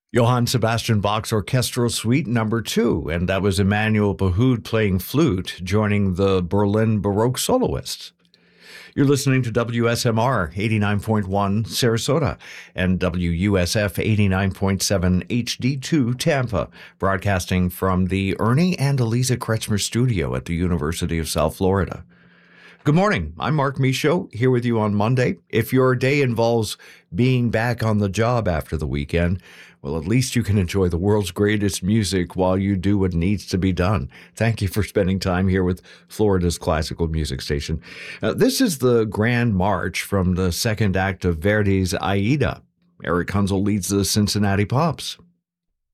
Johann Sebastian Bach's Orchestral Suite Number 2, and that was Emmanuel Behoud playing flute, joining the Berlin Baroque soloists. You're listening to WSMR 89.1 Sarasota and WUSF 89.7 HD2 Tampa, broadcasting from the Ernie and Eliza Kretzmer studio at the University of South Florida. Good morning. I'm Mark Michaud, here with you on Monday. If your day involves being back on the job after the weekend, well, at least you can enjoy the world's greatest music while you do what needs to be done. Thank you for spending time here with Florida's classical music station. This is the Grand March from the second act of Verdi's Aida. Eric Hunzel leads the Cincinnati Pops.